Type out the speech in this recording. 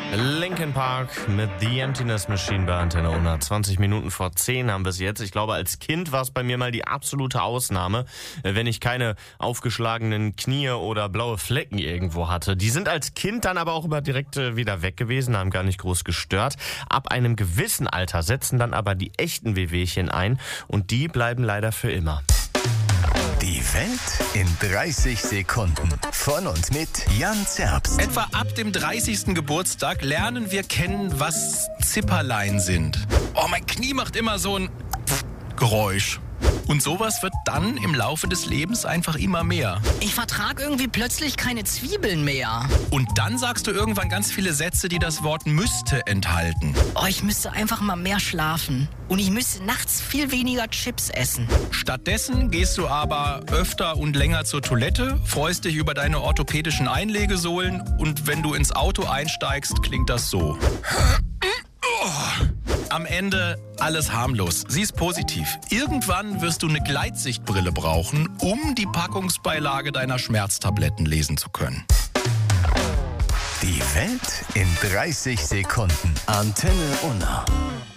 Linkin Park mit The Emptiness Machine bei Antenne Unna. 20 Minuten vor 10 haben wir es jetzt. Ich glaube, als Kind war es bei mir mal die absolute Ausnahme, wenn ich keine aufgeschlagenen Knie oder blaue Flecken irgendwo hatte. Die sind als Kind dann aber auch immer direkt wieder weg gewesen, haben gar nicht groß gestört. Ab einem gewissen Alter setzen dann aber die echten Wehwehchen ein und die bleiben leider für immer. Die Welt in 30 Sekunden. Von und mit Jan Zerbst. Etwa ab dem 30. Geburtstag lernen wir kennen, was Zipperlein sind. Oh, mein Knie macht immer so ein Geräusch. Und sowas wird dann im Laufe des Lebens einfach immer mehr. Ich vertrag irgendwie plötzlich keine Zwiebeln mehr. Und dann sagst du irgendwann ganz viele Sätze, die das Wort müsste enthalten. Oh, ich müsste einfach mal mehr schlafen. Und ich müsste nachts viel weniger Chips essen. Stattdessen gehst du aber öfter und länger zur Toilette, freust dich über deine orthopädischen Einlegesohlen und wenn du ins Auto einsteigst, klingt das so. Am Ende alles harmlos. Sie ist positiv. Irgendwann wirst du eine Gleitsichtbrille brauchen, um die Packungsbeilage deiner Schmerztabletten lesen zu können. Die Welt in 30 Sekunden. Antenne Unna.